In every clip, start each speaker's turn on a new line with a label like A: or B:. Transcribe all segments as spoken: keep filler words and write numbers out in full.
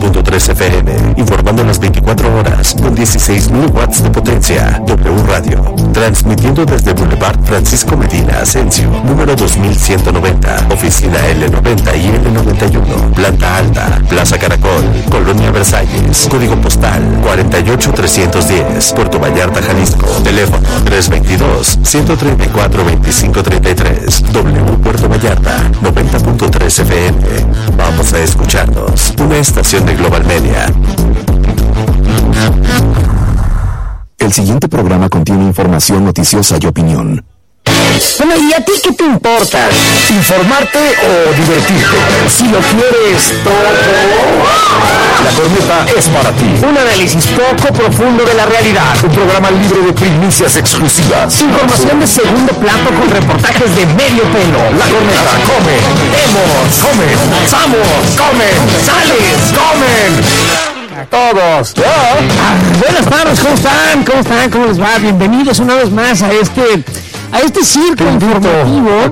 A: punto tres F M, informando las veinticuatro horas con dieciséis mil watts de potencia. W Radio, transmitiendo desde Boulevard Francisco Medina Asensio, número dos mil ciento noventa, oficina L noventa y L noventa y uno, planta alta, Plaza Caracol, Colonia Versalles, código postal cuarenta y ocho trescientos diez, Puerto Vallarta, Jalisco, teléfono tres veintidós, ciento treinta y cuatro, veinticinco treinta y tres. W Puerto Vallarta, noventa punto tres F M. Vamos a escucharnos. Una estación de Global Media.
B: El siguiente programa contiene información noticiosa y opinión.
C: Bueno, ¿y a ti qué te importa? ¿Informarte o divertirte? Si lo quieres todo,
D: La Corneta es para ti.
C: un análisis poco profundo de la realidad,
D: Un programa libre de primicias exclusivas.
C: información de segundo plato con reportajes de medio pelo.
D: La Corneta come,
C: Vemos,
D: comen,
C: pasamos,
D: comen,
C: sales,
D: comen. Todos.
C: Ah, buenas tardes, ¿cómo están? ¿Cómo están? ¿Cómo les va? Bienvenidos una vez más a este a este circo informativo.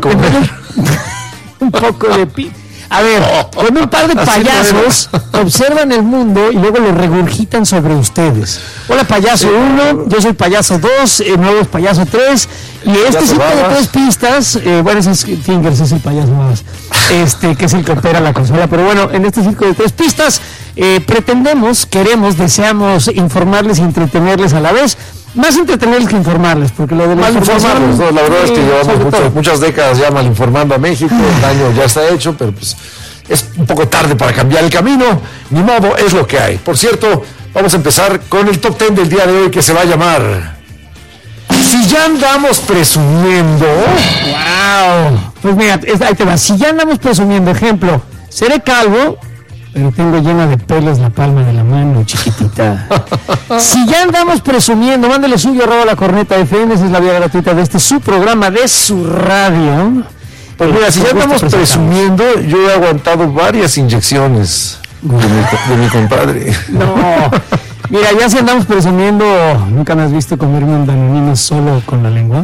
C: Un poco de pi... A ver, con un par de payasos observan el mundo y luego lo regurgitan sobre ustedes. Hola, payaso uno, yo soy payaso dos, el nuevo es payaso tres, y este circo de tres pistas, eh, bueno, ese es Fingers, es el payaso más, este, que es el que opera la consola, pero bueno, en este circo de tres pistas eh, pretendemos, queremos, deseamos informarles y entretenerles a la vez. Más entretenerles que informarles, porque lo de la
D: Mal informarlos, ¿no? La verdad es que llevamos
C: sobre
D: muchas,
C: todo.
D: muchas décadas ya mal informando a México, el daño ya está hecho, pero pues es un poco tarde para cambiar el camino, ni modo, es lo que hay. Por cierto, vamos a empezar con el top ten del día de hoy, que se va a llamar Si ya andamos presumiendo.
C: ¡Wow! Pues mira, es- ahí te va. Si ya andamos presumiendo, ejemplo, seré calvo, pero tengo llena de pelos la palma de la mano, chiquitita. Si ya andamos presumiendo, mándale suyo, arroba la corneta F M, esa es la vía gratuita de este su programa, de su radio.
D: Pues mira, si ya andamos presumiendo, yo he aguantado varias inyecciones de mi, de mi compadre.
C: No, mira, ya si andamos presumiendo, ¿nunca me has visto comerme un danonino solo con la lengua?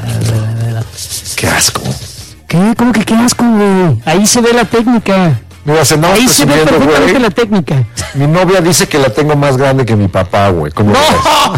D: ¡Qué asco!
C: ¿Qué? ¿Cómo que qué asco, güey? Ahí se ve la técnica.
D: Mira, si andamos
C: Ahí se ve
D: presumiendo,
C: perfectamente
D: güey.
C: la técnica.
D: Mi novia dice que la tengo más grande que mi papá, güey. ¿Cómo ves?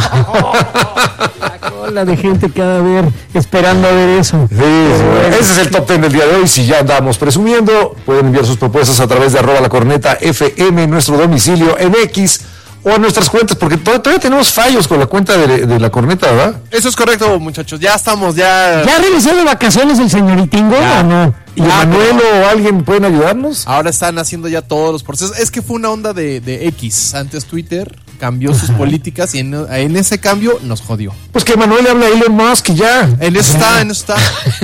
C: La cola de gente que ha de haber esperando a ver eso.
D: Sí, sí, güey. Ese es el top ten del día de hoy. Si ya andamos presumiendo, pueden enviar sus propuestas a través de arroba la corneta F M, nuestro domicilio en X, o a nuestras cuentas, porque todavía, todavía tenemos fallos con la cuenta de, de la corneta, ¿verdad?
E: Eso es correcto, muchachos. Ya estamos, ya.
C: ¿Ya regresó de vacaciones el señoritingo o no?
D: ¿Y Manuel o alguien pueden ayudarnos?
E: Ahora están haciendo ya todos los procesos. Es que fue una onda de, de X. Antes Twitter cambió sus políticas y en, en ese cambio nos jodió.
D: Pues que Manuel le habla a Elon Musk y ya.
E: En eso está, en eso está.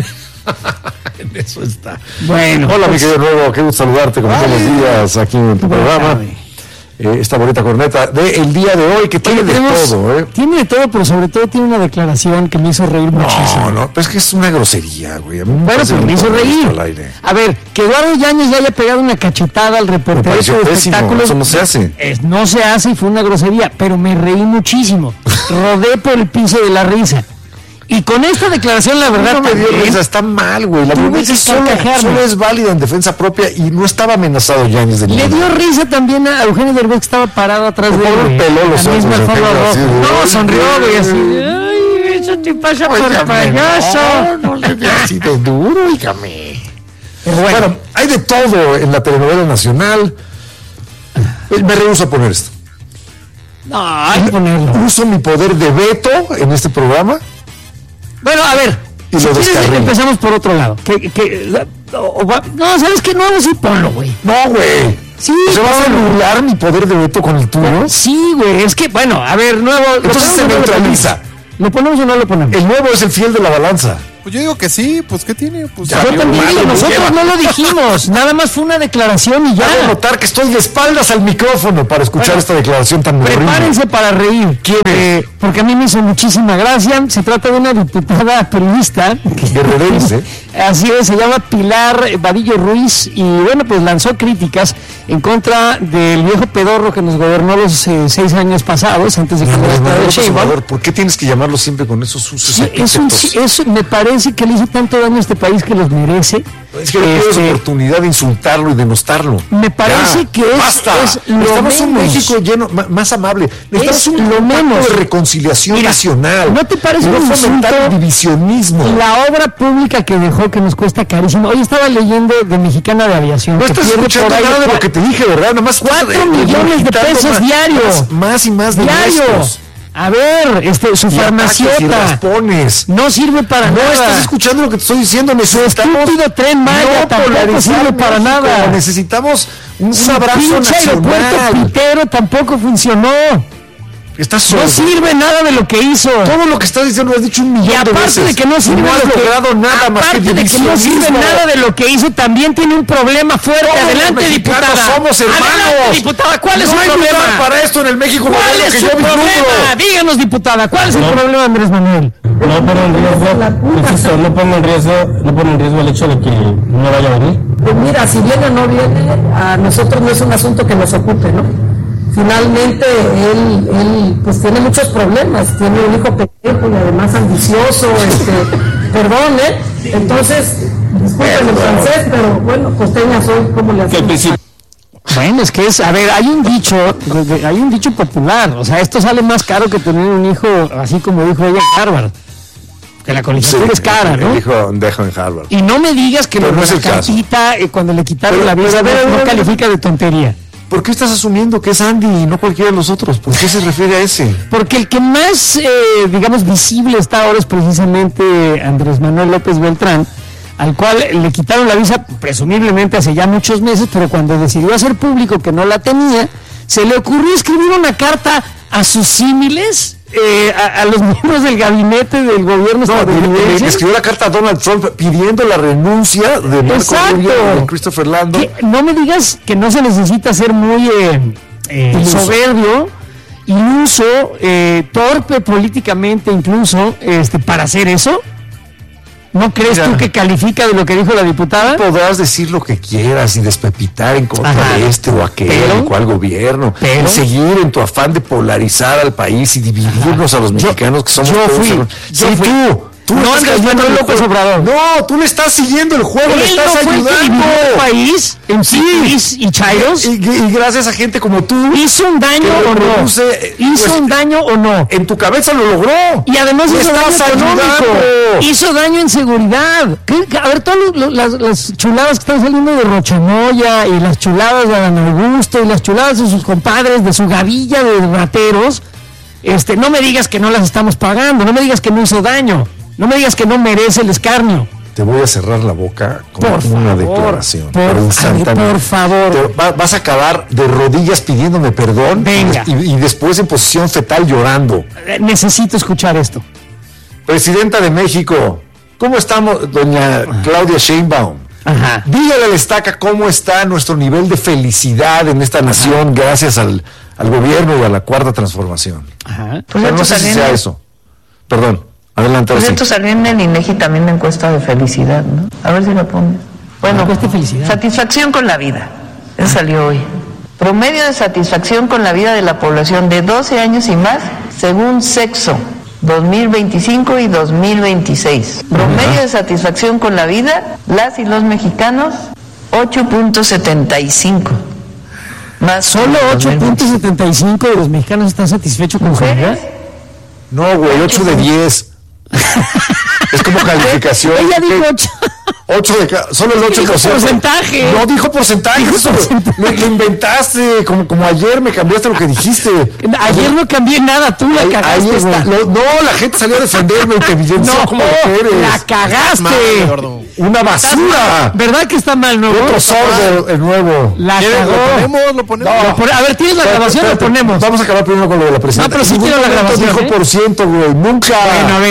D: En eso está.
C: Bueno.
D: Hola, mi
C: pues,
D: querido Nuevo, qué gusto saludarte como todos los días aquí en tu programa. Eh, esta bonita corneta de el día de hoy que tiene de
C: tenemos-
D: todo, ¿eh?
C: Tiene de todo, pero sobre todo tiene una declaración que me hizo reír muchísimo.
D: No, no, pero es que es una grosería, güey. A mí me
C: Bueno,
D: parece
C: pero me hizo
D: muy
C: reír.
D: esto al aire.
C: A ver, que Eduardo Yáñez le haya pegado una cachetada al
D: Me
C: reportero
D: pareció
C: de
D: pésimo,
C: espectáculos.
D: eso no se hace.
C: Es- no se hace y fue una grosería, pero me reí muchísimo. Rodé por el piso de la risa. Y con esta declaración, la verdad,
D: No me dio
C: también,
D: risa, está mal, güey. La
C: Tuve
D: violencia
C: que
D: solo,
C: carcajearme.
D: solo es válida en defensa propia y no estaba amenazado Yañez de
C: le
D: ninguna
C: dio
D: manera.
C: risa también a Eugenio Derbez, que estaba parado atrás de él.
D: Por
C: güey.
D: peló los
C: La
D: ojos,
C: misma
D: Eugenio,
C: alfombra
D: así
C: roja.
D: de,
C: No,
D: "Ay,
C: sonrió, güey,
D: güey".
C: así. de, Ay, eso te pasa por
D: Óigame,
C: payaso.
D: No, no le dé así de duro, oígame.
C: Pero bueno,
D: Bueno, hay de todo en la telenovela nacional. Eh, Me rehúso a poner esto.
C: no, hay que ponerlo.
D: Uso mi poder de veto en este programa.
C: Bueno, a ver,
D: Y
C: si
D: lo
C: quieres,
D: descarrilo.
C: empezamos por otro lado. Que, que, o- o va- no, ¿sabes qué? No, sí, ponlo, güey.
D: No, güey.
C: Sí,
D: ¿Se va a
C: ponlo.
D: anular mi poder de veto con el tuyo?
C: Sí, güey, es que, bueno, a ver, nuevo. ¿lo
D: Entonces
C: ponemos
D: se
C: o no lo
D: neutraliza.
C: ponemos? ¿Lo ponemos o no lo ponemos?
D: El nuevo es el fiel de la balanza.
E: Pues yo digo que sí, pues ¿qué tiene? Pues
D: Ya,
C: Yo
D: amigo,
C: también
D: malo,
C: digo, nosotros
D: lleva.
C: no lo dijimos, nada más fue una declaración y
D: Hago
C: ya.
D: notar que estoy de espaldas al micrófono para escuchar
C: Bueno,
D: esta declaración tan horrible.
C: Prepárense para reír.
D: ¿Quién es?
C: Eh, porque a mí me hizo muchísima gracia. Se trata de una diputada periodista.
D: Guerrerense.
C: Así es, se llama Pilar Vadillo Ruiz y bueno, pues lanzó críticas en contra del viejo pedorro que nos gobernó los eh, seis años pasados antes de que
D: no,
C: fuera
D: no, no,
C: Sheinbaum.
D: ¿Por qué tienes que llamarlo siempre con esos sucios
C: Sí, es un,
D: epítetos?
C: es, me parece que le hizo tanto daño a este país que los merece.
D: Es que no tienes
C: Este,
D: oportunidad de insultarlo y denostarlo.
C: Me parece
D: Ya,
C: que es,
D: basta.
C: es lo
D: Necesitamos un
C: menos.
D: México lleno, ma- más amable. Necesitamos
C: Es
D: un
C: lo
D: pacto
C: menos.
D: de reconciliación
C: Mira,
D: nacional.
C: ¿no te parece
D: no
C: un
D: fomentar
C: insulto
D: el divisionismo?
C: La obra pública que dejó que nos cuesta carísimo? Hoy estaba leyendo de Mexicana de Aviación.
D: No
C: que
D: estás
C: pierde
D: escuchando
C: por ahí
D: nada de
C: cua-
D: lo que te dije, ¿verdad? Nada más
C: Cuatro
D: estás, eh,
C: millones de
D: quitando
C: pesos
D: más-
C: diarios.
D: Más, más y más de
C: Diario.
D: nuestros.
C: A ver, este, su
D: Y ataques y
C: farmaciota
D: raspones.
C: no sirve para
D: No
C: nada.
D: estás escuchando lo que te estoy diciendo. Necesitamos
C: estúpido Tren Maya
D: no
C: tampoco
D: polarizar
C: sirve para
D: México.
C: nada.
D: Necesitamos un, un
C: Su
D: abrazo
C: pinche aeropuerto
D: nacional.
C: pitero tampoco funcionó.
D: Estás
C: No
D: sordo.
C: sirve nada de lo que hizo.
D: Todo lo que estás diciendo lo has dicho un millón
C: Y
D: de
C: aparte
D: veces.
C: de que no sirve
D: no has
C: lo que-
D: logrado nada más que
C: aparte de que no sirve
D: divisionismo.
C: nada de lo que hizo, también tiene un problema fuerte.
D: Todos los
C: Adelante,
D: mexicanos
C: diputada.
D: somos hermanos.
C: Adelante, diputada. ¿Cuál es
D: no
C: su
D: hay
C: problema?
D: lugar para esto en el México
C: ¿Cuál
D: moderno
C: es
D: que
C: su
D: yo vislumbro.
C: problema? Díganos, diputada, ¿cuál es el problema, Andrés Manuel?
F: No pone en riesgo, insisto, no pone en riesgo, no pone en riesgo el hecho de que no vaya a venir.
G: Pues mira, si viene o no viene, a nosotros no es un asunto que nos ocupe, ¿no? Finalmente, él, él pues tiene muchos problemas, tiene un hijo pequeño y además ambicioso, este, perdón, ¿eh? Entonces, disculpen el francés, pero bueno, costeña soy, ¿cómo le hacemos?
C: Bueno, es que es, a ver, hay un dicho, hay un dicho popular, o sea, esto sale más caro que tener un hijo, así como dijo ella en Harvard, que la colegiatura es cara, ¿no?
D: El hijo dejo en Harvard.
C: Y no me digas que
D: Pero
C: lo
D: no
C: de
D: es
C: la
D: el caso.
C: cartita, eh, cuando le quitaron
D: Pero-
C: la visa,
D: pero a ver,
C: no,
D: a ver,
C: no
D: a ver.
C: califica de tontería.
D: ¿Por qué estás asumiendo que es Andy y no cualquiera de los otros? ¿Por qué se refiere a ese?
C: Porque el que más, eh, digamos, visible está ahora es precisamente Andrés Manuel López Beltrán, al cual le quitaron la visa presumiblemente hace ya muchos meses, pero cuando decidió hacer público que no la tenía, se le ocurrió escribir una carta a sus símiles, eh, a, a los miembros del gabinete del gobierno
D: No, le- le
C: estadounidense.
D: escribió la carta a Donald Trump pidiendo la renuncia de Marco
C: Exacto.
D: Rubio y de Christopher Lando.
C: Que no me digas que no se necesita ser muy eh, eh,
D: Iluso.
C: soberbio, iluso, eh, torpe políticamente incluso, este, para hacer eso. ¿No crees
D: Mira.
C: tú que califica de lo que dijo la diputada?
D: Podrás decir lo que quieras y despepitar en contra
C: Ajá.
D: de este o aquel
C: Pero-
D: o cual gobierno,
C: pero-
D: y seguir en tu afán de polarizar al país y dividirnos a los mexicanos que somos
C: yo
D: todos
C: fui,
D: hermanos.
C: yo
D: Sí,
C: fui.
D: tú, tú
C: No,
D: le estás
C: Andrés
D: cayendo
C: Manuel
D: el
C: López
D: juego.
C: Obrador.
D: No, tú le estás siguiendo el juego, le
C: Él
D: estás
C: no fue el que
D: ayudando.
C: dividió el país en sí y chairos.
D: Y, y gracias a gente como tú,
C: ¿Hizo un daño
D: que
C: o no?
D: reproduce,
C: ¿Hizo
D: pues,
C: un daño o no?
D: en tu cabeza lo logró.
C: Y además
D: Le
C: hizo daño
D: estás
C: económico,
D: ayudando.
C: hizo daño en seguridad. ¿Qué- A ver, todas lo- las, las chuladas que están saliendo de Rochamoya y las chuladas de Adán Augusto y las chuladas de sus compadres, de su gavilla de rateros, este, no me digas que no las estamos pagando, no me digas que no hizo daño, no me digas que no merece el escarnio.
D: Te voy a cerrar la boca con
C: Por
D: una
C: favor,
D: declaración.
C: por
D: un
C: favor,
D: santa-
C: por favor.
D: Te va- vas a acabar de rodillas pidiéndome perdón.
C: Venga.
D: Y, y después en posición fetal llorando.
C: Eh, Necesito escuchar esto.
D: Presidenta de México, ¿cómo estamos, doña Claudia Sheinbaum?
C: Ajá.
D: Dígale a la estaca cómo está nuestro nivel de felicidad en esta nación gracias al, al gobierno y a la cuarta transformación.
C: Ajá.
H: Pues
D: Pero no
H: esto
D: sé si
H: salió
D: sea
H: en-
D: eso. Perdón, adelante.
H: Pues
D: ahora sí.
H: esto salió en el INEGI también una encuesta de felicidad, ¿no? A ver si lo pones. Bueno,
C: Encuesta de felicidad.
H: satisfacción con la vida. Eso salió hoy. Promedio de satisfacción con la vida de la población de doce años y más, según sexo, dos mil veinticinco y dos mil veintiséis. Promedio de satisfacción con la vida, las y los mexicanos, ocho punto setenta y cinco. Más
C: Solo
H: que
C: ocho punto
H: dos mil veinticinco.
C: setenta y cinco de los mexicanos están satisfechos con su vida.
H: ¿Mujeres?
D: No, güey, ocho de diez. Es como calificación.
C: Ella dijo
D: ¿Qué?
C: ocho.
D: ocho de cada, solo el ocho
C: Dijo
D: por ciento.
C: porcentaje.
D: No dijo porcentaje.
C: Dijo
D: eso
C: porcentaje.
D: Lo, lo inventaste, como, como ayer me cambiaste lo que dijiste.
C: Ayer no cambié nada, tú la
D: Ahí,
C: cagaste.
D: ahí está.
C: güey.
D: Lo- no, la gente salió a defenderme y te evidenció
C: No,
D: como lo que eres.
C: la cagaste.
E: Mal, gordo.
D: Una basura.
C: ¿Verdad que está mal, no?
D: Otro sordo, el nuevo.
C: La
E: ¿Quieres?
C: cagó.
E: Lo ponemos, lo ponemos.
D: No.
C: Lo pone- A ver, ¿tienes la grabación? Lo
D: Espérate,
C: ponemos.
D: Vamos a acabar primero con lo de la presidenta.
C: No, pero sí
D: En ningún
C: quiero la
D: momento
C: grabación,
D: dijo
C: ¿eh?
D: por ciento, güey. Nunca.
C: Bueno, a ver,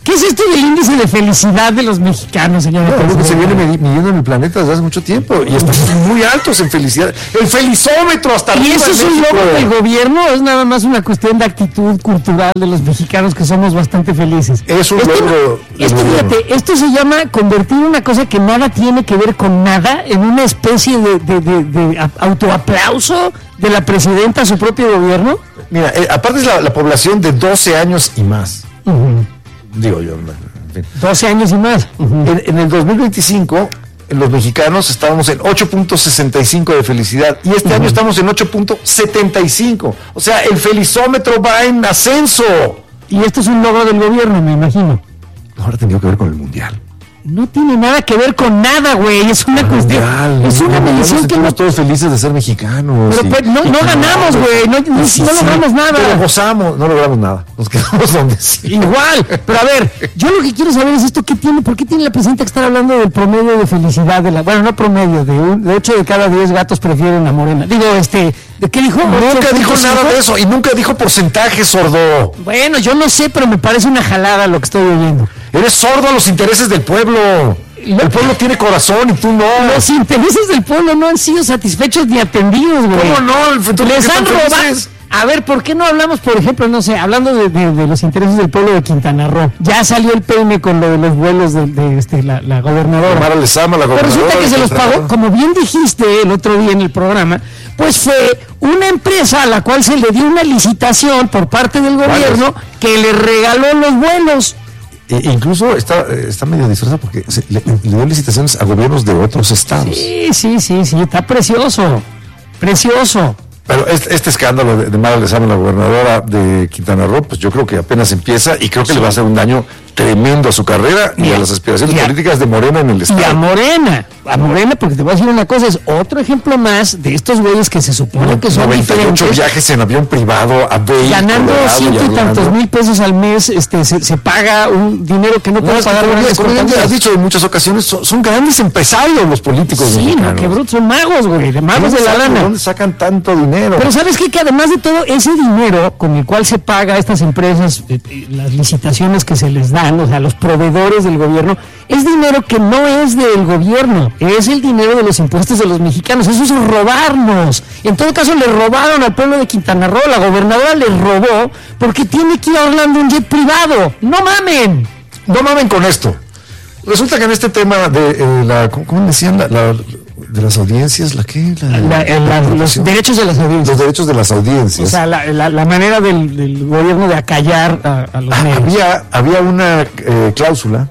C: ¿Qué es esto del índice de felicidad de los mexicanos, señor?
D: No, es lo que se viene midiendo en el planeta desde hace mucho tiempo y estamos muy altos en felicidad. El felizómetro hasta
C: arriba. ¿Y eso es un logro del gobierno o es nada más una cuestión de actitud cultural de los mexicanos que somos bastante felices?
D: Es un
C: esto,
D: logro.
C: Esto, fíjate, esto se llama convertir una cosa que nada tiene que ver con nada en una especie de, de, de, de autoaplauso de la presidenta a su propio gobierno.
D: Mira, eh, aparte es la, la población de doce años y más. Uh-huh. Digo yo, en fin.
C: doce años y más.
D: Uh-huh. En, en el dos mil veinticinco, los mexicanos estábamos en ocho punto sesenta y cinco de felicidad y este uh-huh. año estamos en ocho punto setenta y cinco. O sea, el felizómetro va en ascenso.
C: Y esto es un logro del gobierno, me imagino.
D: Ahora tendría que ver con el mundial.
C: No tiene nada que ver con nada, güey. Es una cuestión.
D: Mundial,
C: es una medición
D: no
C: que
D: no todos felices de ser mexicanos.
C: Pero y, pues, no, no ganamos, güey. No, no, sí, no logramos sí, nada.
D: Pero gozamos, no logramos nada. Nos quedamos donde sí.
C: Igual. Pero a ver, yo lo que quiero saber es esto: ¿qué tiene? ¿Por qué tiene la presidenta que estar hablando del promedio de felicidad de la? Bueno, no promedio, de un, de ocho de cada diez gatos prefieren a Morena. Digo, este. ¿De qué dijo?
D: Nunca dijo nada de eso y nunca dijo porcentaje, sordo.
C: Bueno, yo no sé, pero me parece una jalada lo que estoy oyendo.
D: Eres sordo a los intereses del pueblo. El pueblo tiene corazón y tú no.
C: Los intereses del pueblo no han sido satisfechos ni atendidos, güey.
D: ¿Cómo no?
C: Les han robado. A ver, ¿por qué no hablamos, por ejemplo, no sé, hablando de, de, de los intereses del pueblo de Quintana Roo? Ya salió el peine con lo de los vuelos de, de este, la, la gobernadora.
D: Mara Lezama, la gobernadora.
C: Pero resulta que se los pagó, como bien dijiste el otro día en el programa, pues fue una empresa a la cual se le dio una licitación por parte del gobierno ¿Cuál es? que le regaló los vuelos.
D: E incluso está, está medio disfrazada porque se, le, le dio licitaciones a gobiernos de otros estados.
C: Sí, sí, sí, sí, está precioso, precioso.
D: Pero este, este escándalo de, de Mara Lezama, la gobernadora de Quintana Roo, pues yo creo que apenas empieza y creo que sí. le va a hacer un daño tremendo a su carrera y, y a las aspiraciones y políticas a, de Morena en el estado.
C: Y a Morena, a Morena, porque te voy a decir una cosa, es otro ejemplo más de estos güeyes que se supone que son
D: noventa y ocho
C: diferentes.
D: Viajes en avión privado a Bay,
C: ganando ciento y, y tantos mil pesos al mes, este se, se paga un dinero que no, no puede pagar.
D: Como has dicho en muchas ocasiones, son, son grandes empresarios los políticos.
C: Sí, no, que brutos, son magos, güey, de magos de la lana.
D: ¿Dónde sacan tanto dinero?
C: Pero ¿sabes qué? Que además de todo, ese dinero con el cual se paga a estas empresas, eh, las licitaciones que se les dan, o sea, los proveedores del gobierno, es dinero que no es del gobierno, es el dinero de los impuestos de los mexicanos. Eso es robarnos. En todo caso, le robaron al pueblo de Quintana Roo, la gobernadora les robó porque tiene que ir a Orlando un jet privado. ¡No mamen!
D: No mamen con esto. Resulta que en este tema de eh, la, ¿cómo decían? La, la, de las audiencias, ¿la qué? La,
C: la, la, la, los derechos de las audiencias.
D: Los derechos de las audiencias.
C: O sea, la, la, la manera del, del gobierno de acallar a, a los
D: ah,
C: medios.
D: Había, había una eh, cláusula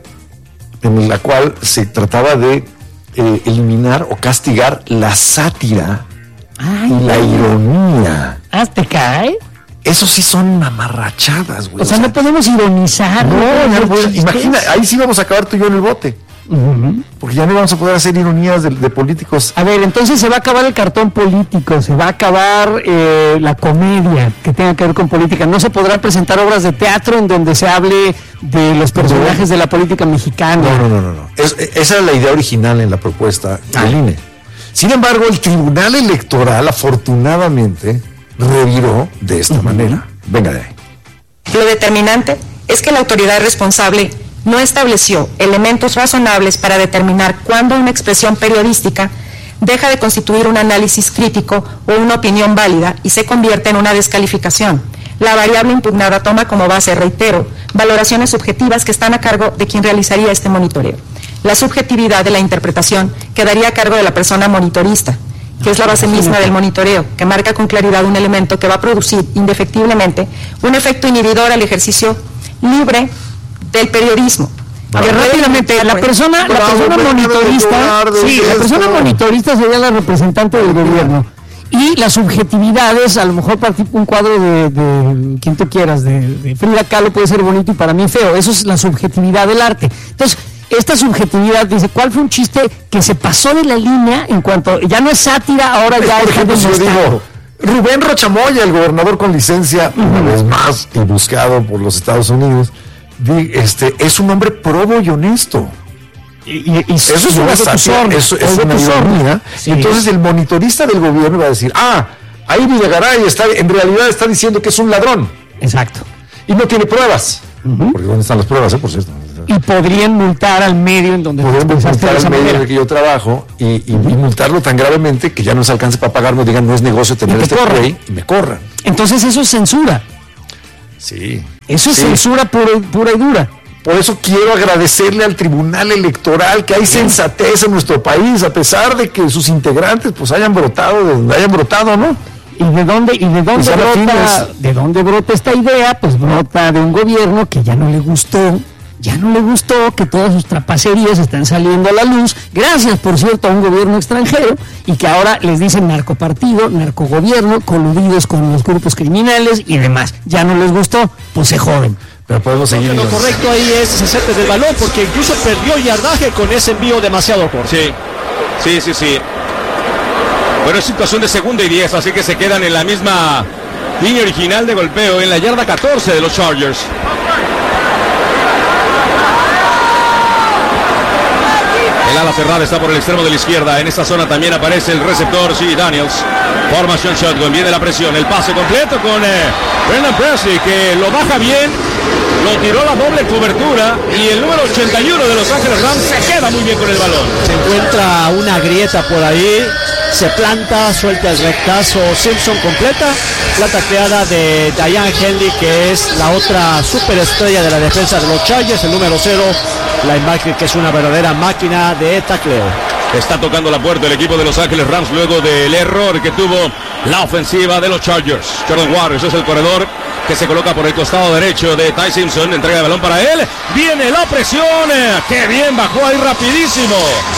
D: en la cual se trataba de eh, eliminar o castigar la sátira Ay, y la ay. ironía.
C: ¿Ah, te cae?
D: Eso sí son amarrachadas, güey.
C: O sea, o sea, no podemos ironizar.
D: No, no, no podemos, imagina, ahí sí vamos a acabar tú y yo en el bote. Uh-huh. Porque ya no vamos a poder hacer ironías de, de políticos.
C: A ver, entonces se va a acabar el cartón político, se va a acabar eh, la comedia que tenga que ver con política. No se podrán presentar obras de teatro en donde se hable de los personajes de la política mexicana.
D: No, no, no, no. no. Es, esa era la idea original en la propuesta ah. del I N E. Sin embargo, el Tribunal Electoral, afortunadamente, reviró de esta uh-huh. manera. Venga de ahí.
I: Lo determinante es que la autoridad responsable no estableció elementos razonables para determinar cuándo una expresión periodística deja de constituir un análisis crítico o una opinión válida y se convierte en una descalificación. La variable impugnada toma como base, reitero, valoraciones subjetivas que están a cargo de quien realizaría este monitoreo. La subjetividad de la interpretación quedaría a cargo de la persona monitorista, que es la base misma del monitoreo, que marca con claridad un elemento que va a producir indefectiblemente un efecto inhibidor al ejercicio libre del periodismo.
C: Que rápidamente, la persona, la persona monitorista, sí, la persona monitorista sería la representante del gobierno. Y las subjetividades, a lo mejor para un cuadro de, de quien tú quieras, de, de Frida Kahlo puede ser bonito y para mí feo. Eso es la subjetividad del arte. Entonces, esta subjetividad dice, ¿cuál fue un chiste que se pasó de la línea en cuanto, ya no es sátira, ahora ya es
D: ejemplo, yo digo, Rubén Rochamoya, el gobernador con licencia, uh-huh. una vez más, y buscado por los Estados Unidos, este, es un hombre probo y honesto.
C: Y, y, y
D: eso es una sátira, eso es una ironía. Sí. Entonces el monitorista del gobierno va a decir, ah, ahí Videgaray está, en realidad está diciendo que es un ladrón.
C: Exacto.
D: Y no tiene pruebas. Uh-huh. Porque ¿dónde están las pruebas, eh, por cierto?
C: Y podrían multar al medio en donde
D: podrían multar
C: de esa
D: al medio
C: manera.
D: en el que yo trabajo y, y, uh-huh. y multarlo tan gravemente que ya no se alcance para pagarme, digan, no es negocio tener este play y me corran.
C: Entonces eso es censura.
D: Sí.
C: Eso es
D: sí.
C: censura pura, pura y dura.
D: Por eso quiero agradecerle al Tribunal Electoral que hay sensatez en nuestro país, a pesar de que sus integrantes pues hayan brotado de donde hayan brotado, ¿no?
C: ¿Y de dónde, y de dónde
D: pues
C: brota, de dónde brota esta idea? Pues brota de un gobierno que ya no le gustó, ya no le gustó que todas sus trapacerías están saliendo a la luz, gracias, por cierto, a un gobierno extranjero, y que ahora les dicen narcopartido, narcogobierno, coludidos con los grupos criminales y demás. Ya no les gustó, pues se joden.
D: Pero podemos seguir.
J: Lo correcto ahí es deshacerse del balón porque incluso perdió yardaje con ese envío demasiado corto.
K: Sí, sí, sí, sí. Bueno, es situación de segunda y diez, así que se quedan en la misma línea original de golpeo, en la yarda catorce de los Chargers. El ala cerrada está por el extremo de la izquierda. En esta zona también aparece el receptor, sí, Daniels. Formación shotgun, viene la presión, el pase completo con eh, Brendan Presley, que lo baja bien, lo tiró la doble cobertura y el número ochenta y uno de Los Ángeles Rams se queda muy bien con el balón.
J: Se encuentra una grieta por ahí, se planta, suelta el rectazo, Simpson completa la tacleada de Diane Henley, que es la otra superestrella de la defensa de los Chargers, el número cero, linebacker, que es una verdadera máquina de tacleo.
K: Está tocando la puerta el equipo de Los Ángeles Rams luego del error que tuvo la ofensiva de los Chargers. Jordan Waters es el corredor que se coloca por el costado derecho de Ty Simpson. Entrega de balón para él. Viene la presión. ¡Qué bien! Bajó ahí rapidísimo.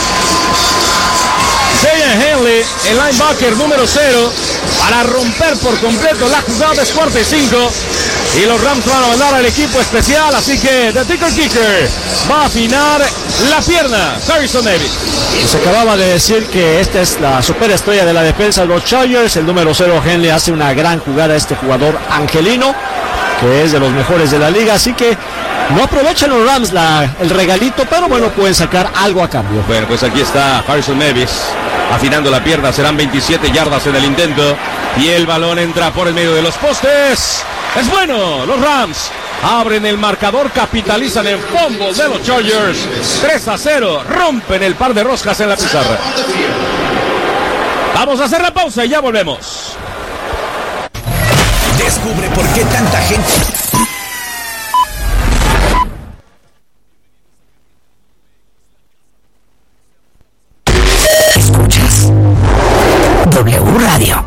K: Diane Henley, el linebacker número cero, para romper por completo la jugada. Es cuarta y cinco. Y los Rams van a mandar al equipo especial, así que The Ticker Kicker va a afinar la pierna. Harrison Davis.
J: Se acababa de decir que esta es la superestrella de la defensa de los Chargers. El número cero, Henley, hace una gran jugada a este jugador angelino, que es de los mejores de la liga, así que no aprovechan los Rams la, el regalito, pero bueno, pueden sacar algo a cambio.
K: Bueno, pues aquí está Harrison Davis afinando la pierna. Serán veintisiete yardas en el intento y el balón entra por el medio de los postes. Es bueno, los Rams abren el marcador, capitalizan en fumble de los Chargers. tres a cero, rompen el par de roscas en la pizarra. Vamos a hacer la pausa y ya volvemos.
L: Descubre por qué tanta gente... Escuchas W Radio.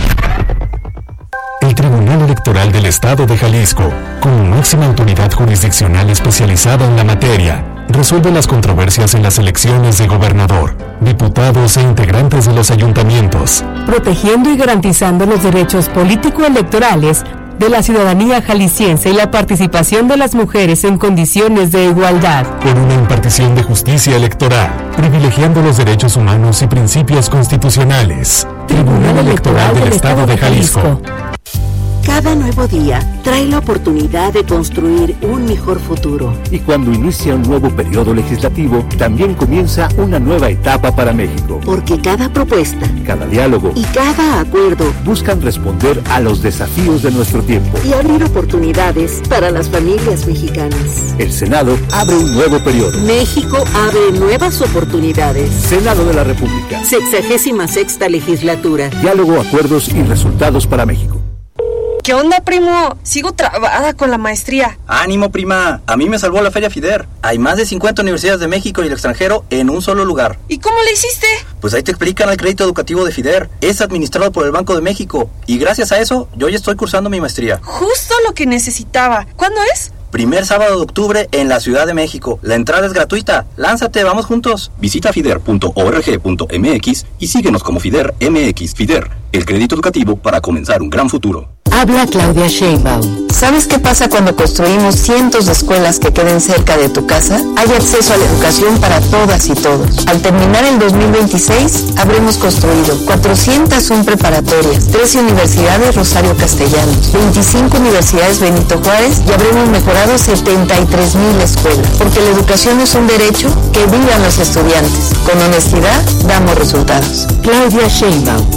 A: El Tribunal Electoral del Estado de Jalisco, como máxima autoridad jurisdiccional especializada en la materia, resuelve las controversias en las elecciones de gobernador, diputados e integrantes de los ayuntamientos,
M: protegiendo y garantizando los derechos político-electorales de la ciudadanía jalisciense y la participación de las mujeres en condiciones de igualdad.
A: Con una impartición de justicia electoral, privilegiando los derechos humanos y principios constitucionales. Tribunal Electoral del Estado de Jalisco.
N: Cada nuevo día trae la oportunidad de construir un mejor futuro.
O: Y cuando inicia un nuevo periodo legislativo, también comienza una nueva etapa para México.
N: Porque cada propuesta,
O: cada diálogo
N: y cada acuerdo
O: buscan responder a los desafíos de nuestro tiempo
N: y abrir oportunidades para las familias mexicanas.
O: El Senado abre un nuevo periodo.
N: México abre nuevas oportunidades.
O: Senado de la República.
N: Sexagésima sexta legislatura.
O: Diálogo, acuerdos y resultados para México.
P: ¿Qué onda, primo? Sigo trabada con la maestría.
Q: Ánimo, prima. A mí me salvó la Feria FIDER. Hay más de cincuenta universidades de México y el extranjero en un solo lugar.
P: ¿Y cómo le hiciste?
Q: Pues ahí te explican el crédito educativo de FIDER. Es administrado por el Banco de México. Y gracias a eso, yo ya estoy cursando mi maestría.
P: Justo lo que necesitaba. ¿Cuándo es?
Q: Primer sábado de octubre en la Ciudad de México. La entrada es gratuita. Lánzate, vamos juntos.
R: Visita fider punto org punto m x y síguenos como FIDER M X. FIDER, el crédito educativo para comenzar un gran futuro.
H: Habla Claudia Sheinbaum. ¿Sabes qué pasa cuando construimos cientos de escuelas que queden cerca de tu casa? Hay acceso a la educación para todas y todos. Al terminar el dos mil veintiséis, habremos construido cuatrocientas una preparatorias, trece universidades Rosario Castellanos, veinticinco universidades Benito Juárez y habremos mejorado setenta y tres mil escuelas. Porque la educación es un derecho, que vivan los estudiantes. Con honestidad, damos resultados.
M: Claudia Sheinbaum.